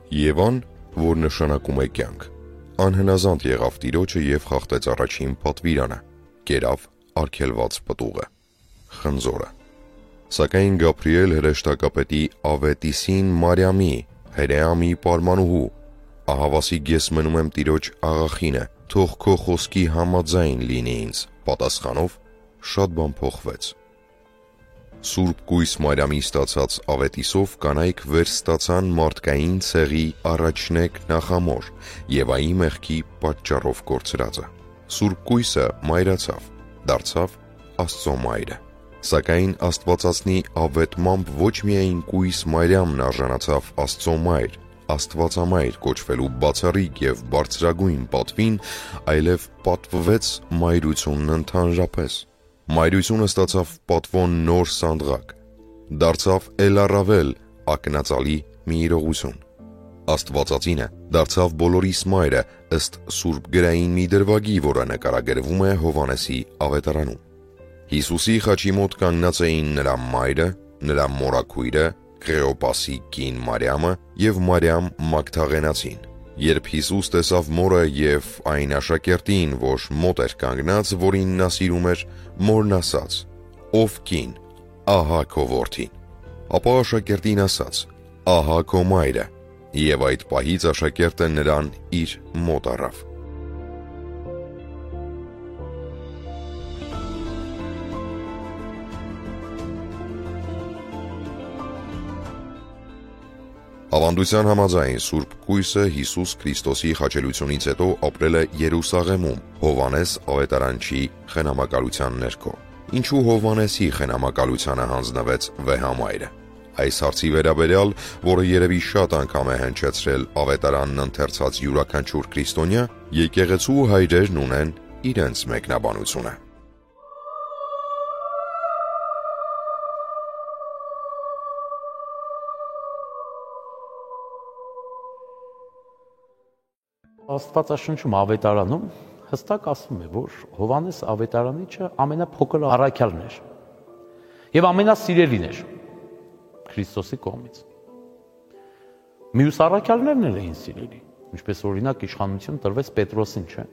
Եվան, որ նշանակում է կյանք, անհնազանդ եղավ Տիրոջը և խախտեց առաջին պատվիրանը, կերավ արգելված պտուղը, խնձորը։ Սակայն Գաբրիել հրեշտակապետի Ավետիսին Մարիամի, հրեամի պարմանուհու, ահավասի ես մնում եմ Տիրոջ աղախինը, թող քո խոսքի համաձայն լինի ինձ, պատասխանով շատ բան փոխվեց։ Սուրբ կույս Մարիամի ստացած ավետիսով կանայք վերստացան մարդկային ցեղի առաջնեկ նախամոր Եվայի մեղքի պատճառով կորցրածը։ Սուրբ կույսը մայրացավ, դարձավ Աստծո մայրը։ Սակայն Աստվածածնի ավետմամբ ոչ միայն կույս Մարիամն արժանացավ Աստծո մայր, Աստվածամայր կոչվելու բացառիկ և բարձրագույն պատվին, այլև պատվվեց մայրությունն ընդհանրապես։ Մայրությունը ստացավ պատվոն նոր սանդղակ, դարձավ էլ առավել ակնածալի մի իրողություն։ Աստվածածինը դարձավ բոլորիս մայրը ըստ Սուրբ գրային մի դրվագի, որը նկարագրվում է Հովհաննեսի ավետարանում։ Հիսուսի խաչի մոտ կանգնած էին նրա մայրը, նրա մորաքույրը, Քլեոպասի կին Մարիամը և Մարիամ Մագդաղենացին։ Երբ Հիսուս տեսավ մորը և այն աշակերտին, որ մոտ էր կանգնած, որին նա սիրում էր, մորն ասաց. «Ով կին, ահա քո որդին»։ Ապա աշակերտին ասաց. «Ահա քո մայրը», և այդ պահից աշակերտը նրան իր մոտ առավ։ Ավանդության համաձայն Սուրբ կույսը Հիսուս Քրիստոսի խաչելությունից հետո ապրել է Երուսաղեմում Հովհաննես ավետարանչի խնամակալության ներքո։ Ինչու Հովհաննեսի խնամակալությանը հանձնվեց վեհամայրը։ Այս հարցի վերաբերյալ, որը երևի շատ անգամ է հնչեցրել ավետարանն ընթերցած յուրաքանչյուր քրիստոնյա, եկեղեցու հայրերն ունեն իրենց մեկնաբանությունը։ Աստվածաշնչում ավետարանում հստակ ասվում է, որ Հովհաննես ավետարանիչը ամենափոքր առաքյալն էր և ամենասիրելին էր Քրիստոսի կողմից։ Մյուս առաքյալներն էլ էին սիրելի, ինչպես օրինակ իշխանություն տրվեց Պետրոսին, չէ՞։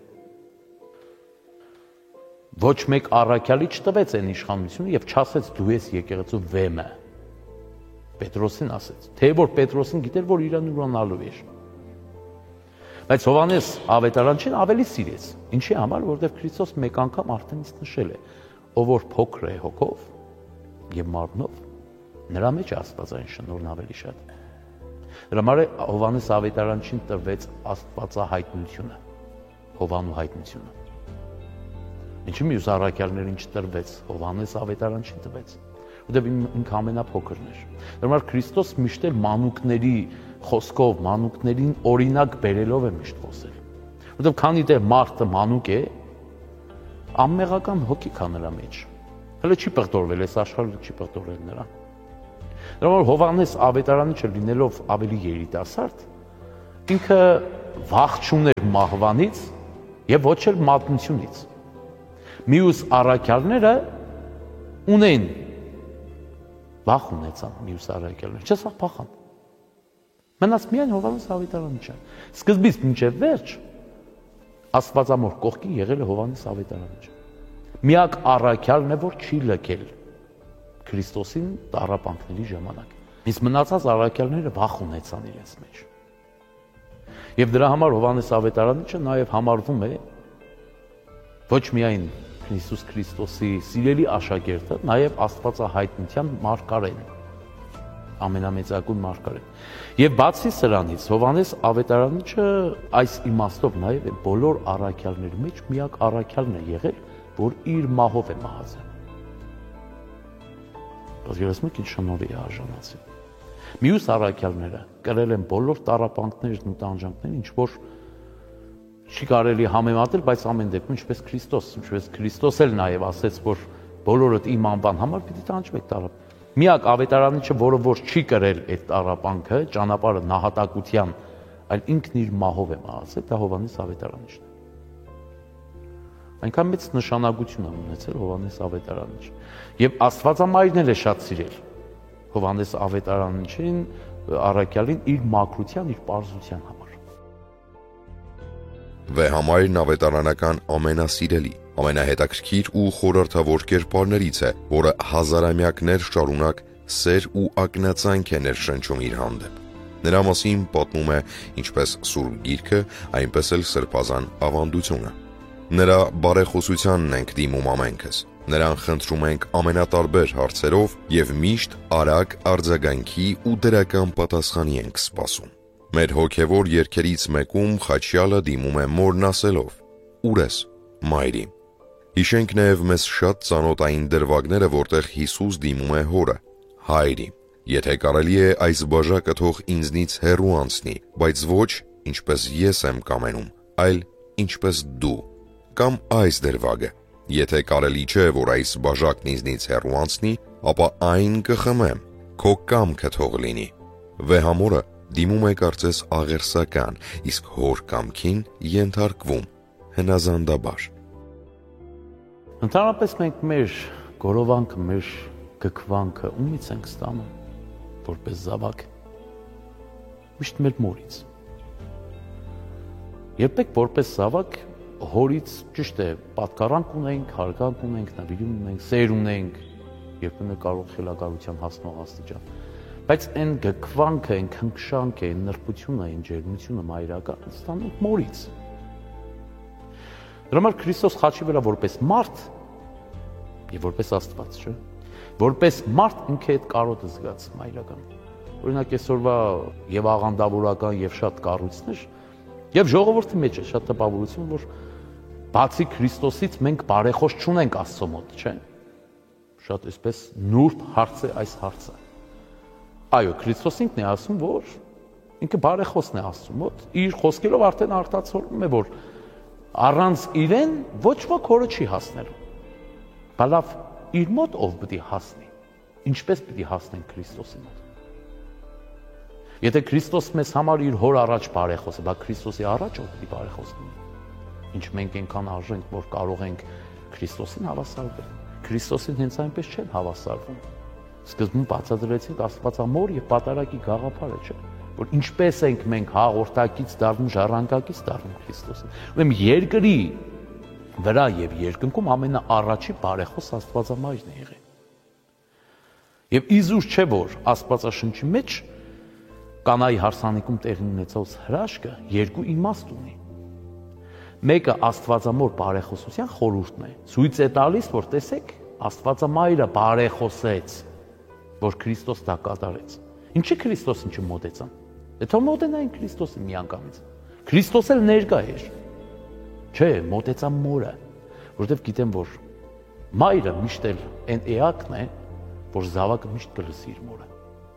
Ոչ մեկ առաքյալի չտվեց այն իշխանությունը և չասեց դու ես եկեղեցու վեմը։ Պետրոսին ասեց, թե որ Պետրոսին գիտեր, որ իրան ուրանալու էր։ Բայց Հովհաննես ավետարանչին ավելի սիրեց։ Ինչի համար, որովհետև Քրիստոս մեկ անգամ արդեն իսկ նշել է, ով որ փոքր է հոգով եւ մարմնով, նրա մեջ աստվածային շնորհն ավելի շատ է։ Դրա համար Հովհաննես ավետարանչին տրվեց աստվածահայտնությունը, Հովանու հայտնությունը։ Ինչի մյուս առաքյալներին չտրվեց, Հովհաննես ավետարանչին տվեց, որովհետև ինքը ամենափոքրն էր։ Դրա համար Քրիստոս միշտ էլ մանուկների խոսքով, մանուկներին օրինակ բերելով է միշտ խոսել։ Որովհետև քանի դեռ մարդը մանուկ է, անմեղական հոգի կա նրա մեջ։ Հələ չի պղտորվել, այս աշխարհը չի պղտորել նրան։ Դրա համար Հովհաննես ավետարանիչը լինելով ավելի երիտասարդ, ինքը վախ չուներ մահվանից եւ ոչ էլ մատնությունից։ Մյուս առաքյալները ունեն վախ ունեցան մյուս առաքյալները, չսա փախան։ Մնաց միայն Հովհաննես ավետարանիչը։ Սկզբից մինչև վերջ Աստվածամոր կողքին եղել է Հովհաննես ավետարանիչը։ Միակ առաքյալն է, որ չի լքել Քրիստոսին տառապանքների ժամանակ։ Իսկ մնացած առաքյալները վախ ունեցան իրենց մեջ։ Եվ դրա համար Հովհաննես ավետարանիչը նաև համարվում է ոչ միայն Հիսուս Քրիստոսի սիրելի աշակերտը, նաև աստվածահայտնության մարգարեն, ամենամեծագույն մարգարեն։ Եվ բացի սրանից Հովհաննես ավետարանիչը այս իմաստով նաև է բոլոր առաքյալների մեջ միակ առաքյալն է եղել, որ իր մահով է մահացել։ Բայց ինչ շնորհի է արժանացել։ Մյուս առաքյալները կրել են բոլոր տառապանքներն ու տանջանքները, ինչ որ չի կարելի համեմատել, բայց ամեն դեպքում ինչպես Քրիստոս էլ նաև ասեց, որ բոլորդ իմ անվան համար պիտի տանջվեք տառապ։ Միակ ավետարանիչը, որը որ չի կրել այդ տառապանքը, ճանապարհը նահատակության, այլ ինքն իր մահով է մահացել, դա Հովհաննես ավետարանիչն է։ Այնքան մեծ նշանակություն է ունեցել Հովհաննես ավետարանիչը։ Եվ Աստվածամայրն էլ է շատ սիրել Հովհաննես ավետարանիչին, առաքյալին իր մաքրության, իր պարզության համար։ Վեհամայրն ավետարանական ամենասիրելի, ամենահետաքրքիր ու խորհրդավոր կերպարներից է, որը հազարամյակներ շարունակ սեր ու ակնածանք է ներշնչում իր հանդեպ։ Նրա մասին պատմում է ինչպես Սուրբ Գիրքը, այնպես էլ սրբազան ավանդությունը։ Նրա բարեխոսությանն ենք դիմում ամենքս։ Նրան խնդրում ենք ամենատարբեր հարցերով եւ միշտ արագ արձագանքի ու դրական պատասխանի ենք սպասում։ Մեր հոգևոր երգերից մեկում Խաչյալը դիմում է մորն ասելով. «Ուր ես, մայրի»։ Հիշենք նաև մեզ շատ ծանոթային դրվագները, որտեղ Հիսուս դիմում է հորը. «Հայրի, եթե կարելի է այս բաժակը թող ինձնից հեռու անցնի, բայց ոչ ինչպես ես եմ կամենում, այլ ինչպես դու»։ Կամ այս դրվագը. «Եթե կարելի չէ, որ այս բաժակն ինձնից հեռու անցնի, ապա այն կխմեմ, քո կամքը թող լինի»։ Վեհամորը դիմում է կարծես աղերսական, իսկ հոր կամքին ենթարկվում հնազանդաբար։ Ընդհանրապես մենք մեր գորովանքը, մեր գքվանքը ումից ենք ստանում, որպես զավակ, միշտ մեր մորից։ Երբեք որպես զավակ հորից ճիշտ է, պատկառանք ունենք, հարգանք ունենք, նվիրում ունենք, սեր ունենք, երբեմն կարող խելագարության հասնող աստիճան։ Բայց այն գքվանքը, այն քնքշանքը, այն նրբությունը, այն ջերմությունը մայրական ստանում մորից։ Դրա համար Քրիստոս խաչի վրա որպես մարդ եւ որպես Աստված, չէ՞։ Որպես մարդ ինքը այդ կարոտը զգաց մայրական։ Օրինակ այսօրվա եւ աղանդավորական եւ շատ կառույցներ եւ ժողովրդի մեջ է շատ տպավորություն, որ բացի Քրիստոսից մենք բարեխոս չունենք Աստծո մոտ, չէ՞։ Շատ այսպես նուրբ հարց է այս հարցը։ Այո, Քրիստոս ինքն է ասում, որ ինքը բարեխոսն է Աստծո մոտ, իր խոսքերով արդեն արտացոլում է, որ առանց իրեն ոչ ոք հորը չի հասնելու։ Բալավ իր մոտ ով պետք է հասնի, ինչպես պետք է հասնենք Քրիստոսի մոտ։ Եթե Քրիստոս մեզ համար իր հոր առաջ բարեխոս է, բա Քրիստոսի առաջ ով պետք է բարեխոս լինի։ Ինչ մենք այնքան արժենք, որ կարող ենք Քրիստոսին հավասարվել։ Քրիստոսին հենց այնպես չեն հավասարվում։ Սկզբում բացատրեցինք Աստվածամոր եւ պատարագի գաղափարը, չէ՞, որ ինչպես ենք մենք հաղորդակից դառնում, ժառանգակից դառնում Քրիստոսին։ Ուրեմն երկրի վրա եւ երկնքում ամենաառաջի բարեխոս Աստվածամայրն է եղել։ Եվ իզուր չէ, որ Աստվածաշնչի մեջ Կանայի հարսանիքում տեղի ունեցած հրաշքը երկու իմաստ ունի։ Մեկը Աստվածամոր բարեխոսության խորհուրդն է։ Ցույց է տալիս, որ տեսեք, Աստվածամայրը բարեխոսեց, որ Քրիստոս դա կատարեց։ Ինչի Քրիստոսին չմոտեցան։ Եթե մոտենային Քրիստոսին միանգամից։ Քրիստոս էլ ներկա էր։ Չէ, մոտեցան մորը, որովհետև գիտեմ, որ մայրը միշտ էլ այն էակն է, որ զավակը միշտ կլսի իր մորը։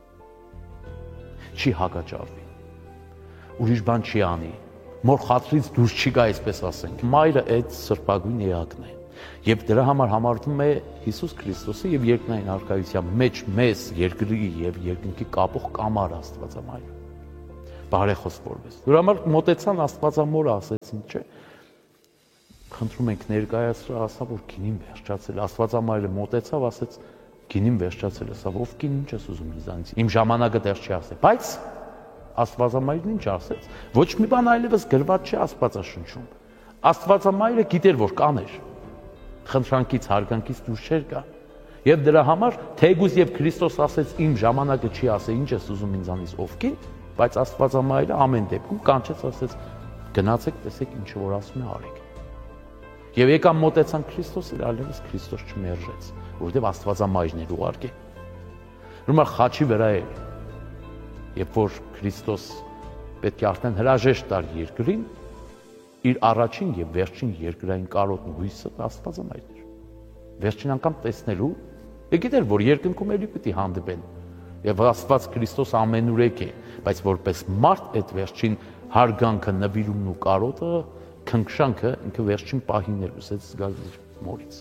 Չի հակաճարվի։ Ուրիշ բան չի անի։ Մոր խաթրից դուրս չի գա, այսպես ասենք։ Մայրը այդ սրբագույն էակն է։ Եվ դրա համար համարվում է Հիսուս Քրիստոսի եւ երկնային արքայության մեջ մեզ երկրի եւ երկնքի կապող կամար Աստվածամայրը։ Բարեխոս որպես։ Դրա համար մոտեցան Աստվածամորը, ասեցին, չէ։ Խնդրում ենք ներկայացրա, ասա, որ գինին վերջացել։ Աստվածամայրը մոտեցավ, ասեց, գինին վերջացել է, սա ով գին ինչ ես ուզում ինձանից։ Իմ ժամանակը դեռ չի ասել, բայց Աստվածամայրն ինչ ասեց։ Ոչ մի բան այլևս գրված չէ Աստվածաշնչում։ Աստվածամայրը գիտեր, որ կաներ։ Խնդրանքից, հարգանքից դուրս չէր գա։ Եվ դրա համար թեգուզ եւ Քրիստոս ասեց իմ ժամանակը չի ասել ինչ ես ուզում ինձանից ով կին, բայց Աստվածամայրը ամեն դեպքում կանչեց, ասեց գնացեք, տեսեք ինչ որ ասում է արեք։ Եվ եկան մոտեցան Քրիստոսին, այլևս Քրիստոս չմերժեց, որովհետև Աստվածամայրն էր ուղարկի։ Ուրեմն խաչի վրա է, երբ որ Քրիստոս պետք է արդեն հրաժեշտ տար երկրին, իր առաջին եւ վերջին երկրային կարոտն ու հույսը Աստվածամայրն էր։ Վերջին անգամ տեսնելու, գիտեր, որ երկնքում էլի պիտի հանդիպեն։ Եվ Աստված Քրիստոս ամենուրեք է, բայց որպես մարդ այդ վերջին հարգանքը, նվիրումն ու կարոտը, քնքշանքը ինքը վերջին պահին էր ուսեց զգալ իր մորից։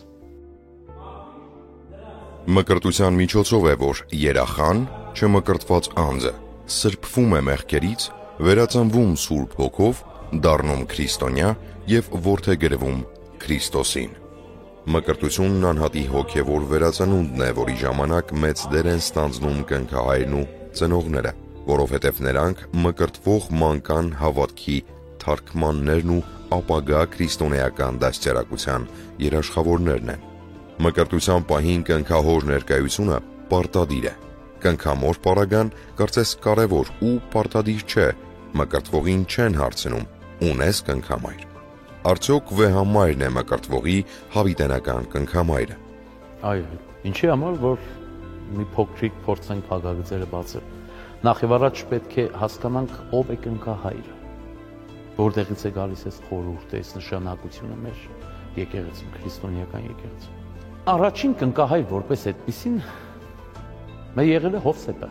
Մկրտության միջոցով է, որ երախան, չմկրտված անձը, սրբվում է մեղքերից, վերածնվում Սուրբ Հոգով, դառնում քրիստոնյա եւ որդեգրվում Քրիստոսին։ Մկրտությունն անհատի հոգևոր վերածնունդն է, որի ժամանակ մեծ դեր են ստանձնում կնքահայրն ու ծնողները։ որովհետև նրանք մկրտվող մանկան հավատքի թարգմաններն ու ապագա քրիստոնեական դաստիարակության երաշխավորներն են։ Մկրտության պահին կնքահոր ներկայությունը պարտադիր է։ Կնքամոր պարագան կարծես կարևոր ու պարտադիր չէ, մկրտվողին չեն հարցնում՝ ունես կնքամայր։ Արդյոք վեհամայրն է մկրտվողի հավիտենական կնքամայրը։ Այո, ինչի համար որ մի փոքրիկ փորձենք փակագծերը բացել։ Նախ եւ առաջ պետք է հասկանանք ով է կնքահայրը։ Որտեղից է գալիս այս խորհուրդը, այս նշանակությունը մեր եկեղեցում, քրիստոնեական եկեղեցում։ Առաջին կնքահայր որպես այդպեսին մեր եղել է Հովսեփը։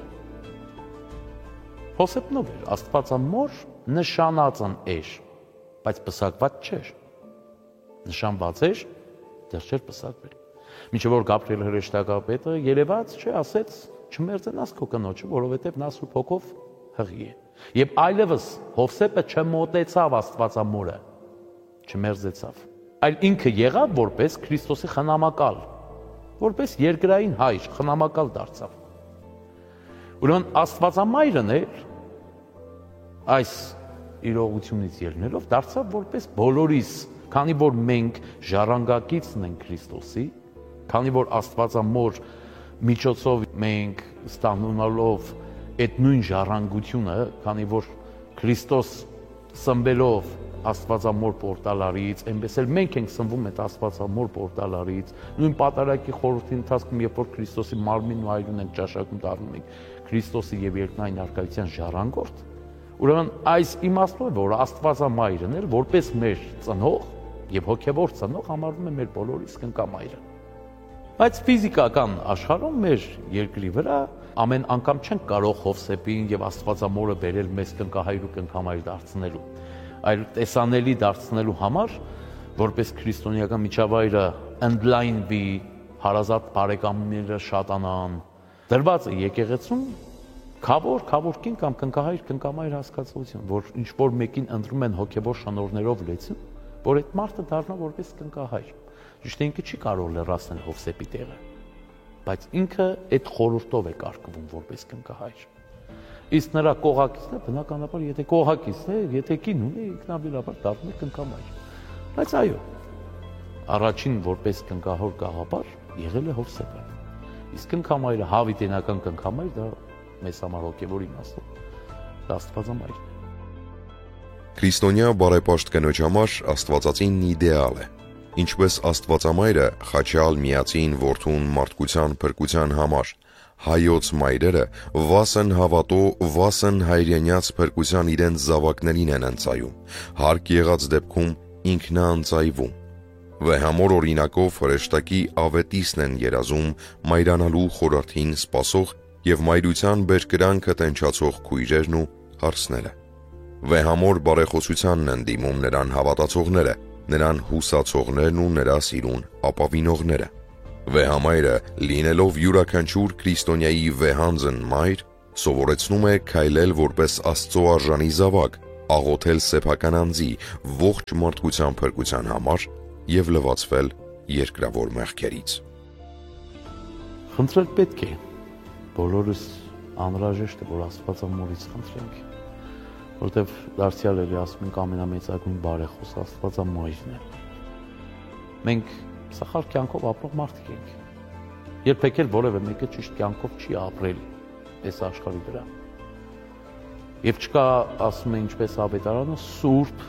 Հովսեփն ով էր, Աստվածամոր նշանածն էր, բայց պսակված չէր։ Նշանված էր, դեռ չէր պսակվել։ Մինչև որ Գաբրիել հրեշտակապետը երևաց, չէ, ասեց չմերձենաս քո կնոջը, որովհետև նա Սուրբ Հոգով հղի է։ Եվ այլևս Հովսեփը չմոտեցավ Աստվածամորը, չմերձեցավ, այլ ինքը եղավ որպես Քրիստոսի խնամակալ, որպես երկրային հայր, խնամակալ դարձավ։ Ուրեմն Աստվածամայրն էր այս իրողությունից ելնելով դարձավ որպես բոլորիս, քանի որ մենք ժառանգակիցն ենք Քրիստոսի, քանի որ Աստվածամոր միջոցով մենք ստանալով այդ նույն ժառանգությունը, քանի որ Քրիստոս սնվելով Աստվածամոր պորտալարից, այնպես էլ մենք ենք սնվում այդ Աստվածամոր պորտալարից, նույն պատարագի խորհրդի ընթացքում, երբ որ Քրիստոսի մարմինն ու այրուն ենք ճաշակում դառնում ենք Քրիստոսի եւ երկնային արքայության ժառանգորդ, ուրեմն այս իմաստով է, որ Աստվածամայրն էլ որպես մեր ծնող եւ հոգեվոր ծնող համարվում է մեր բոլորիս կնքամայրը։ Բայց ֆիզիկական աշխարհում մեր երկրի վրա ամեն անգամ չենք կարող Հովսեփին եւ Աստվածամորը բերել մեզ կնքահայր ու կնքամայր դարձնելու, այլ տեսանելի դարձնելու համար, որպես քրիստոնեական միջավայրը ընդլայնվի, հարազատ բարեկամները շատանան, դրված է եկեղեցում քավոր կին կամ կնքահայր հասկացություն, որ ինչ որ մեկին ընտրում են հոգեվոր շնորհներով լեցուն, որ այդ մարդը դառնա որպես կնքահայր։ Ճիշտ է, ինքը չի կարող լրացնել Հովսեփի տեղը, բայց ինքը այդ խորհուրդով է կարգվում որպես կնքահայր։ Իսկ նրա կողակիցն է, բնականաբար, եթե կողակիցն է, եթե կին ունի, ինքնաբերաբար դառնում է կնքամայր։ Բայց այո, առաջին որպես կնքահոր գաղափար եղել է Հովսեփը։ Իսկ կնքամայրը, հավիտենական կնքամայր, դա մեզ համար հոգևոր իմաստով դա Աստվածամայրն է։ Քրիստոնյա բարեպաշտ կնոջ համար Աստվածածինն իդեալ է։ Ինչպես Աստվածամայրը խաչյալ միածին որդուն մարդկության փրկության համար, հայոց մայրերը վասն հավատո, վասն հայրենյաց փրկության իրենց զավակներին են ընծայում, հարկ եղած դեպքում ինքնաընծայվում։ Վեհամոր օրինակով հրեշտակի ավետիսն են երազում մայրանալու խորհրդին սպասող եւ մայրության բերկրանքը տենչացող քույրերն ու հարսները։ Վեհամոր բարեխոսությանն են դիմում նրան հավատացողները, նրան հուսացողներն ու նրա սիրուն ապավինողները։ Վեհամայրը, լինելով յուրաքանչյուր քրիստոնյայի վեհանձն մայր, սովորեցնում է քայլել որպես Աստծո արժանի զավակ, աղոթել սեփական անձի ողջ մարդկության փրկության համար եւ լվացվել երկրավոր մեղքերից։ Խնդրել պետք է, բոլորս անհրաժեշտ է, որ Աստվածամորից խնդրենք, որտեվ դարձյալ էլի ասում ենք ամենամեծագույն բարեխոս Աստվածամայրն է։ Մենք սխալ կյանքով ապրող մարդիկ ենք։ Երբեք էլ որևէ մեկը ճիշտ կյանքով չի ապրել այս աշխարհի վրա։ Եվ չկա, ասում է ինչպես ավետարանը, սուրբ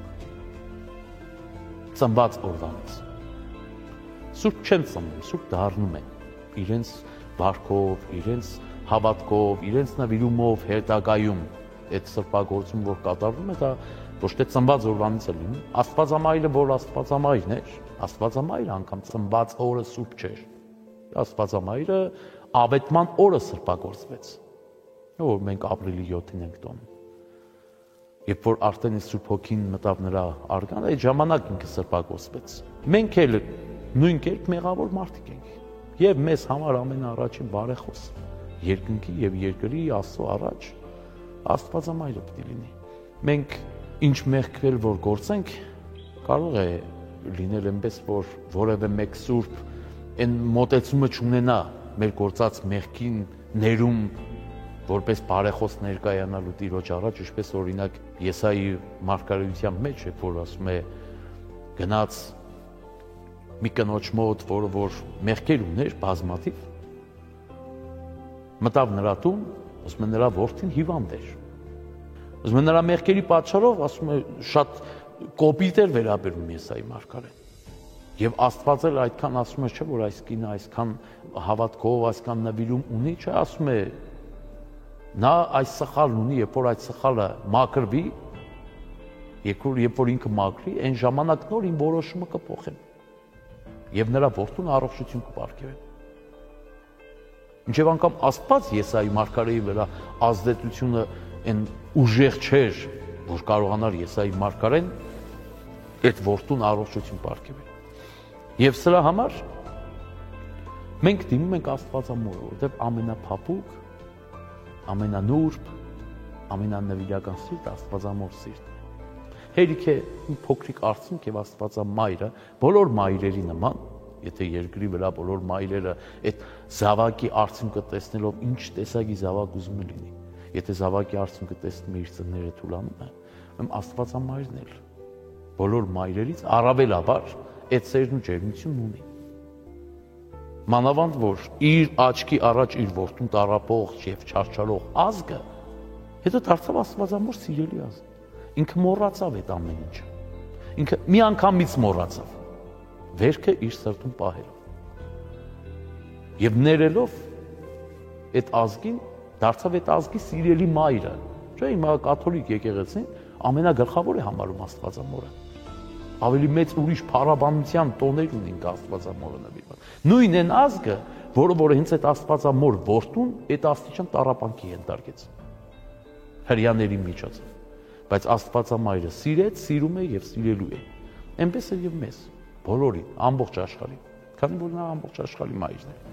ծնված օրվանից։ Սուրբ չեն ծնվում, սուրբ դառնում են իրենց վարքով, իրենց հավատքով, իրենց նվիրումով, հետագայում այդ սրբագործում, որ կատարվում է, դա ոչ թե ծնված օրվանից է լինում։ Աստվածամայրը, որ Աստվածամայրն էր, Աստվածամայրը անգամ ծնված օրը սուրբ չէր։ Աստվածամայրը ավետման օրը սրբագործվեց։ Որ մենք ապրիլի 7-ին ենք տոնում։ Երբ որ արդեն Սուրբ Հոգին մտավ նրա արգան, այդ ժամանակ ինքը սրբագործվեց։ Մենք էլ նույն կերպ մեղավոր մարդիկ ենք։ Եվ մեզ համար ամենաառաջին բարեխոս երկնքի եւ երկրի Աստծո առաջ Աստվածամայրը պետք է լինի։ Մենք ինչ մեղքեր որ գործենք, կարող է լինել այնպես, որ որևէ մեկ սուրբ այն մոտեցումը չունենա մեր գործած մեղքին ներում որպես բարեխոս ներկայանալու Տիրոջ առաջ, ինչպես օրինակ Եսայի մարգարեության մեջ է, որ ասում է գնաց մի կնոջ մոտ, որը որ մեղքեր ուներ բազմաթիվ, մտավ նրա տուն, ասում է նրա որդին հիվանդ էր։ Ասում է նրա մեղքերի պատճառով, ասում է շատ կոպիտ էր վերաբերում Եսայի մարգարեն։ Եվ Աստված էլ այդքան ասում է, չէ, որ այս կինը այսքան հավատքով, այսքան նվիրում ունի, չէ, ասում է նա այս սխալն ունի, երբ որ այդ սխալը մաքրվի, երբ որ ինքը մաքրի, այն ժամանակ նոր իմ որոշումը կփոխեմ։ Եվ նրա որդուն առողջություն կպարգևեմ։ Մինչև անգամ Աստված Եսայի մարգարեի վրա ազդեցությունը այն ուժեղ չէր, որ կարողանար Եսայի մարգարեն այդ որդուն առողջություն պարգևել։ Եվ սրա համար մենք դիմում ենք Աստվածամորը, որովհետև ամենափափուկ, ամենանուրբ, ամենանվիրական սիրտ Աստվածամոր սիրտն է։ Հերիք է մի փոքրիկ արցունք եւ Աստվածամայրը բոլոր մայրերի նման, եթե երկրի վրա բոլոր մայրերը այդ զավակի արցունքը տեսնելով ինչ տեսակի զավակ ուզում է լինի, եթե զավակի արցունքը տեսնում է իր ծնները թուլանում է, ում Աստվածամայրն էլ բոլոր մայրերից առավելաբար այդ սերն ու ջերմությունն ունի։ Մանավանդ որ իր աչքի առաջ իր որդուն տարապող եւ չարչարող ազգը հետո դարձավ Աստվածամոր սիրելի ազգ։ Ինքը մոռացավ այդ ամեն ինչը։ Ինքը մի անգամից մոռացավ։ Վերքը իր սրտում պահելով։ Եվ ներելով այդ ազգին դարձավ այդ ազգի սիրելի մայրը։ Չէ՞, հիմա կաթոլիկ եկեղեցին ամենագլխավոր է համարում Աստվածամորը։ Ավելի մեծ ուրիշ փառաբանության տոներ ունին Աստվածամորը նվիրված։ Նույն այն ազգը, որը հենց այդ Աստվածամոր որդուն այդ աստիճան տառապանքի ենթարկեց։ Հրյաների միջոցով։ Բայց Աստվածամայրը սիրեց, սիրում է եւ սիրելու է։ Այնպես է եւ մեզ, բոլորին, ամբողջ աշխարհին, քանի որ նա ամբողջ աշխարհի մայրն է։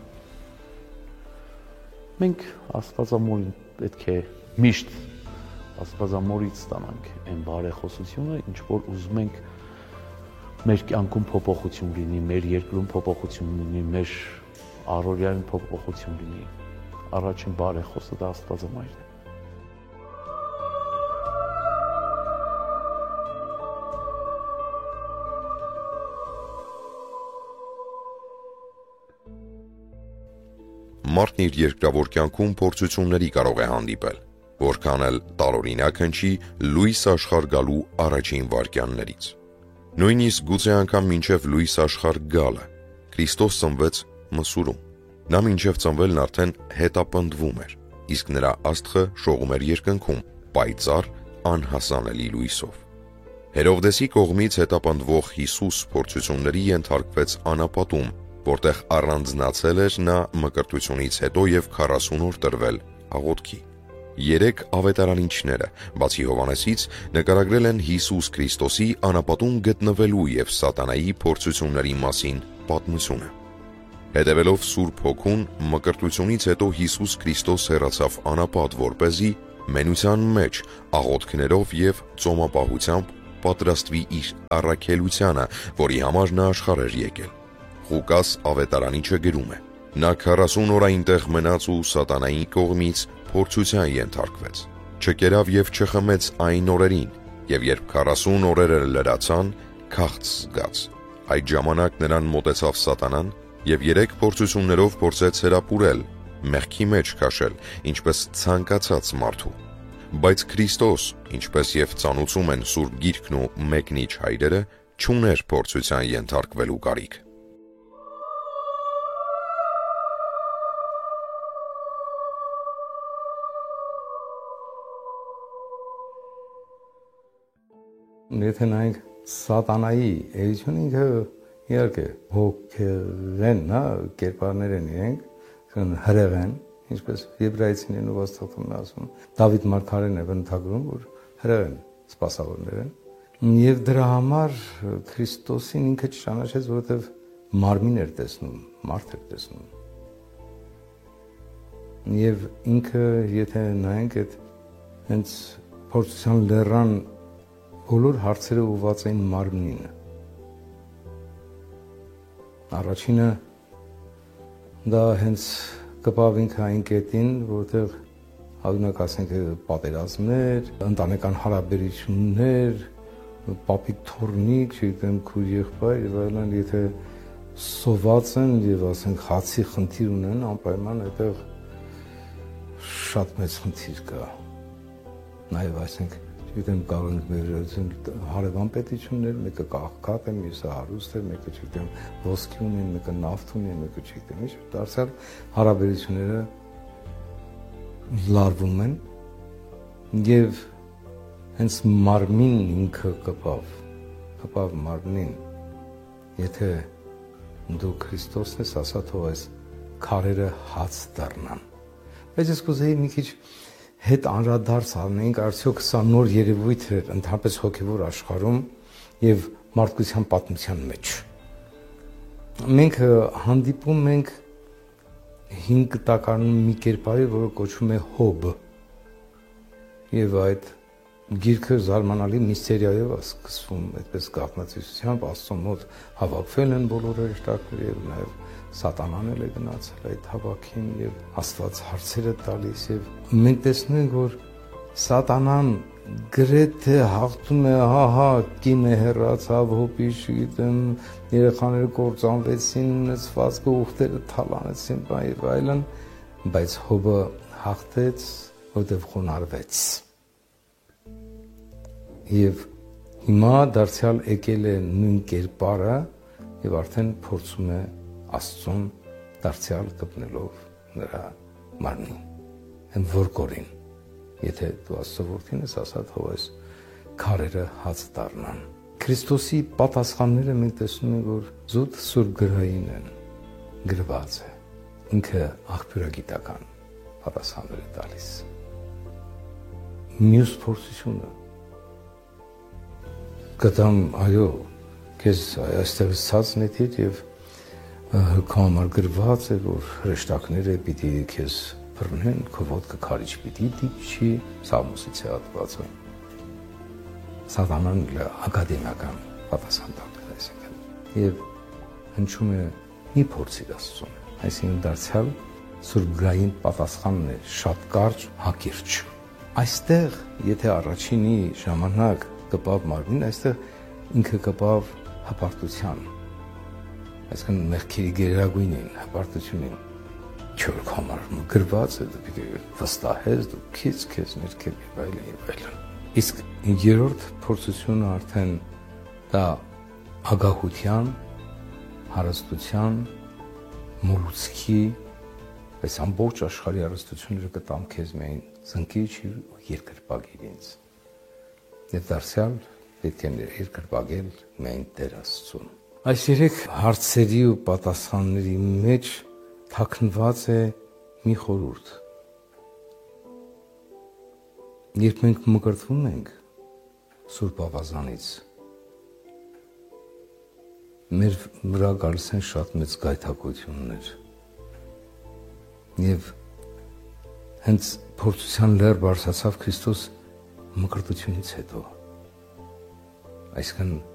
Մենք Աստվածամորին պետք է միշտ Աստվածամորից ստանանք այն բարեխոսությունը, ինչ որ ուզում ենք մեր կյանքում փոփոխություն լինի, մեր երկրում փոփոխություն լինի, մեր առօրյայում փոփոխություն լինի։ Առաջին բարեխոսը դա Աստվածամայրն է։ Մարդն իր երկրավոր կյանքում փորձությունների կարող է հանդիպել, որքան էլ տարօրինակ հնչի լույս աշխարհ գալու առաջին վայրկյաններից։ Նույնիսկ գուցե անգամ մինչև լույս աշխարհ գալը Քրիստոս ծնվեց Մսուրում։ Նա մինչև ծնվելն արդեն հետապնդվում էր, իսկ նրա աստղը շողում էր երկնքում, պայծառ, անհասանելի լույսով։ Հերովդեսի կողմից հետապնդվող Հիսուս փորձությունների ենթարկվեց անապատում, որտեղ առանձնացել էր նա մկրտությունից հետո եւ 40 օր տրվել աղոթքի։ 3 ավետարանիչները, բացի Հովհաննեսից, նկարագրել են Հիսուս Քրիստոսի անապատում գտնվելու եւ սատանայի փորձությունների մասին պատմությունը։ Հետևելով Սուրբ Հոգուն, մկրտությունից հետո Հիսուս Քրիստոս հեռացավ անապատ, որպեսզի մենության մեջ աղոթքներով եւ ծոմապահությամբ պատրաստվի իր առաքելությանը, որի համար նա աշխարհ էր եկել։ Ղուկաս ավետարանիչը գրում է. նա 40 օր այնտեղ մնաց ու սատանայի կողմից փորձության ենթարկվեց։ Չկերավ եւ չխմեց այն օրերին, եւ երբ 40 օրերը լրացան, քաղց զգաց։ Այդ ժամանակ նրան մոտեցավ սատանան եւ 3 փորձություններով փորձեց հրապուրել, մեղքի մեջ քաշել, ինչպես ցանկացած մարդու։ Բայց Քրիստոս, ինչպես եւ ծանուցում են Սուրբ Գիրքն ու մեկնիչ հայրերը, չուներ փորձության ենթարկվելու կարիք։ Եթե նայենք սատանայի էությունը ինքը իհարկե հոգեղեն, նա կերպարներ են իրենք, հրեղ են, ինչպես եբրայեցիներն ու Աստվածն ասում, Դավիթ մարգարեն է բնութագրում, որ հրեղ են, սպասավորներ են։ Եվ դրա համար Քրիստոսին ինքը չճանաչեց, որովհետև մարմին էր տեսնում, մարդ էր տեսնում։ Եվ ինքը, եթե նայենք այդ հենց փորձության լեռան բոլոր հարցերը ուղղված էին մարմնին։ Առաջինը դա հենց կպավ ինքը այն կետին, որտեղ Օրինակ ասենք պատերազմներ, ընտանեկան հարաբերություններ, պապիկ թորնիկ, չգիտեմ, քույր եղբայր եւ այլն, եթե սոված են եւ ասենք հացի խնդիր ունեն, անպայման այդտեղ շատ մեծ խնդիր կա։ Նաեւ ասենք, չգիտեմ, կարող ենք մեր հարևան պետություններ, մեկը կաղքատ է, մյուսը հարուստ է, մեկը չգիտեմ, ոսկի ունեն, մեկը նավթ ունեն, մեկը չգիտեմ, ինչ դարձյալ հարաբերությունները լարվում են եւ հենց մարմինն ինքը կպավ մարմնին, եթե դու Քրիստոսն ես, ասա թող այս քարերը հաց դառնան։ Բայց ես կուզեի մի քիչ հետ անդրադարձ անենք, արդյոք սա նոր երևույթ էր ընդհանրապես հոգևոր աշխարհում եւ մարդկության պատմության մեջ։ Մենք հանդիպում ենք 5 տակարանում մի կերպարի, որը կոչվում է Հոբ։ Եվ այդ գիրքը զարմանալի միստերիայով է սկսվում, այդպես գաղտնացիությամբ Աստծո մոտ հավաքվել են բոլոր հրեշտակները եւ նաեւ Սատանան էլ է գնացել այդ հավաքին եւ Աստված հարցերը տալիս եւ մենք տեսնում ենք, որ Սատանան գրեթե հաղթում է, կինը հեռացավ, Հոբի, չգիտեմ, երեխաները կործանվեցին, նստվածքը ուխտերը թալանեցին, եւ այլն, բայց Հոբը հաղթեց, որտեղ խոնարհվեց։ Եվ հիմա դարձյալ եկել է նույն կերպարը եւ արդեն փորձում է Աստծուն դարձյալ կպնելով նրա մարմնին։ Եմ որ կորին, եթե դու Աստծո որդին ես, ասա թող այս քարերը հաց դառնան։ Քրիստոսի պատասխանները մենք տեսնում ենք, որ զուտ Սուրբ գրային են, գրված է։ Ինքը աղբյուրագիտական պատասխաններ է տալիս։ Մյուս փորձությունը կտամ, այո, քեզ այստեղից ցած նետիր եւ քո համար գրված է, որ հրեշտակները պիտի քեզ բռնեն, քո ոտքը քարիչ պիտի դիպչի, Սամոսից է հատվածը։ Սատանան ակադեմիական պատասխան տալիս, այսինքն։ Եվ հնչում է մի փորձիր Աստծուն, այսինքն դարձյալ սուրբգային պատասխանն է, շատ կարճ, հակիրճ։ Այստեղ, եթե առաջինի ժամանակ կպավ մարմին, այստեղ ինքը կպավ հպարտության, այսինքն մեղքերի գերագույնին, հպարտությունին, չոր համար գրված է, դու պիտի վստահես, դու քեզ ներքև եւ այլն։ Իսկ երրորդ փորձությունը արդեն դա ագահության, հարստության, մոլուցքի, այս ամբողջ աշխարհի հարստությունները կտամ քեզ միայն զնկիչ ու երկրպագիր ինձ։ Եվ դարձյալ պետք է երկրպագել միայն Տեր Աստծուն։ Այս երեք հարցերի ու պատասխանների մեջ թաքնված է մի խորհուրդ։ Երբ մենք մկրտվում ենք Սուրբ Ավազանից, մեր վրա գալիս են շատ մեծ գայթակղություններ։ Եվ հենց փորձության լեռ բարձրացավ Քրիստոս մկրտությունից հետո, այսինքն